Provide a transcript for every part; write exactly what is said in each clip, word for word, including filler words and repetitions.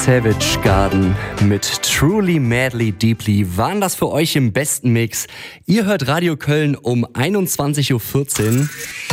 Savage Garden mit Truly, Madly, Deeply waren das für euch im besten Mix. Ihr hört Radio Köln um einundzwanzig Uhr vierzehn.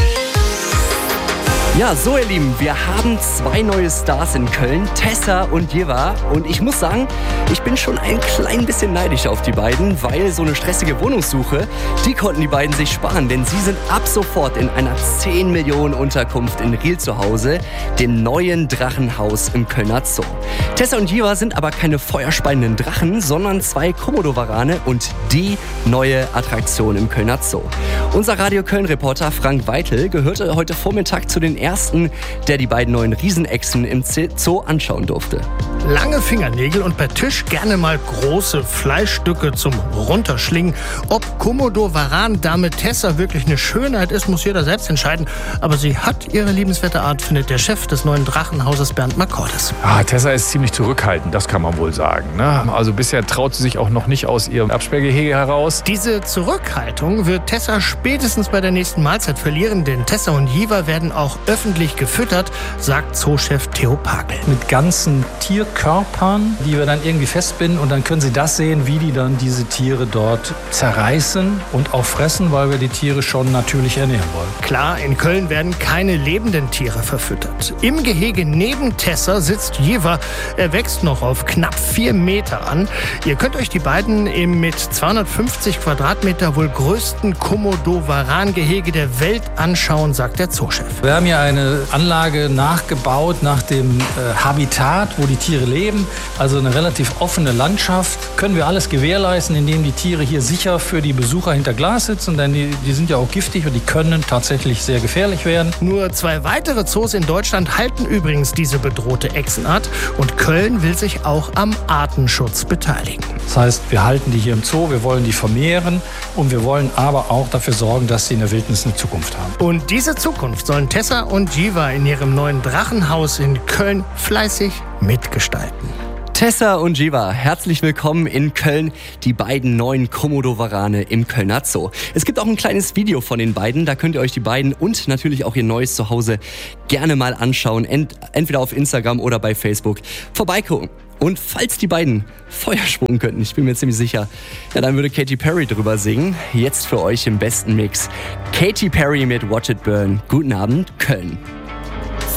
Ja, so ihr Lieben, wir haben zwei neue Stars in Köln, Tessa und Jiva. Und ich muss sagen, ich bin schon ein klein bisschen neidisch auf die beiden, weil so eine stressige Wohnungssuche, die konnten die beiden sich sparen. Denn sie sind ab sofort in einer zehn Millionen Unterkunft in Riel zu Hause, dem neuen Drachenhaus im Kölner Zoo. Tessa und Jiva sind aber keine feuerspeienden Drachen, sondern zwei Komodowarane und die neue Attraktion im Kölner Zoo. Unser Radio Köln-Reporter Frank Weitel gehörte heute Vormittag zu den ersten, der die beiden neuen Riesenechsen im Zoo anschauen durfte. Lange Fingernägel und per Tisch gerne mal große Fleischstücke zum Runterschlingen. Ob Komodo-Varan-Dame Tessa wirklich eine Schönheit ist, muss jeder selbst entscheiden. Aber sie hat ihre liebenswerte Art, findet der Chef des neuen Drachenhauses Bernd McCordis. Ah, Tessa ist ziemlich zurückhaltend, das kann man wohl sagen. Ne? Also bisher traut sie sich auch noch nicht aus ihrem Absperrgehege heraus. Diese Zurückhaltung wird Tessa spätestens bei der nächsten Mahlzeit verlieren, denn Tessa und Jiva werden auch öffentlich gefüttert, sagt Zoochef Theo Pakel. Mit ganzen Tierkörpern, die wir dann irgendwie festbinden, und dann können Sie das sehen, wie die dann diese Tiere dort zerreißen und auch fressen, weil wir die Tiere schon natürlich ernähren wollen. Klar, in Köln werden keine lebenden Tiere verfüttert. Im Gehege neben Tessa sitzt Jiva. Er wächst noch auf knapp vier Meter an. Ihr könnt euch die beiden im mit zweihundertfünfzig Quadratmeter wohl größten Komodo-Varan-Gehege der Welt anschauen, sagt der Zoochef. Wir haben ja eine Anlage nachgebaut nach dem äh, Habitat, wo die Tiere leben. Also eine relativ offene Landschaft. Können wir alles gewährleisten, indem die Tiere hier sicher für die Besucher hinter Glas sitzen. Denn die, die sind ja auch giftig und die können tatsächlich sehr gefährlich werden. Nur zwei weitere Zoos in Deutschland halten übrigens diese bedrohte Echsenart. Und Köln will sich auch am Artenschutz beteiligen. Das heißt, wir halten die hier im Zoo, wir wollen die vermehren und wir wollen aber auch dafür sorgen, dass sie in der Wildnis eine Zukunft haben. Und diese Zukunft sollen Tessa und Jiva in ihrem neuen Drachenhaus in Köln fleißig mitgestalten. Tessa und Jiva, herzlich willkommen in Köln, die beiden neuen Komodo-Varane im Kölner Zoo. Es gibt auch ein kleines Video von den beiden, da könnt ihr euch die beiden und natürlich auch ihr neues Zuhause gerne mal anschauen, ent- entweder auf Instagram oder bei Facebook. Vorbeikommen. Und falls die beiden Feuer spucken könnten, ich bin mir ziemlich sicher, ja, dann würde Katy Perry drüber singen. Jetzt für euch im besten Mix. Katy Perry mit Watch It Burn. Guten Abend, Köln.